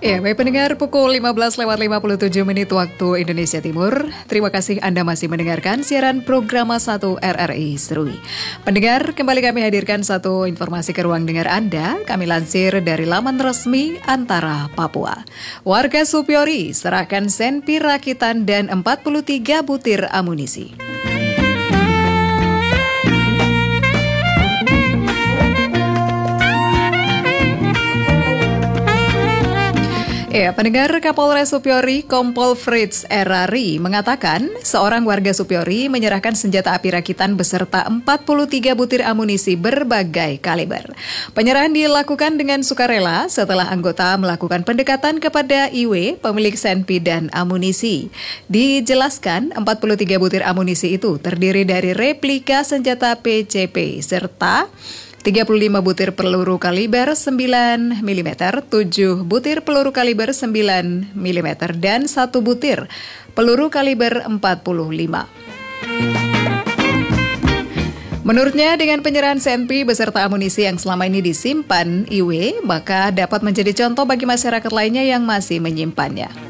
Ya, baik pendengar, pukul 15:57 waktu Indonesia Timur. Terima kasih Anda masih mendengarkan siaran program 1 RRI Serui. Pendengar, kembali kami hadirkan satu informasi ke ruang dengar Anda. Kami lansir dari laman resmi Antara Papua. Warga Supiori serahkan senpi rakitan dan 43 butir amunisi. Ya, pendengar, Kapolres Supiori Kompol Fritz Erari mengatakan seorang warga Supiori menyerahkan senjata api rakitan beserta 43 butir amunisi berbagai kaliber. Penyerahan dilakukan dengan sukarela setelah anggota melakukan pendekatan kepada IW, pemilik senpi dan amunisi. Dijelaskan 43 butir amunisi itu terdiri dari replika senjata PCP serta 35 butir peluru kaliber 9 mm, 7 butir peluru kaliber 9 mm, dan 1 butir peluru kaliber 45. Menurutnya, dengan penyerahan senpi beserta amunisi yang selama ini disimpan IW, maka dapat menjadi contoh bagi masyarakat lainnya yang masih menyimpannya.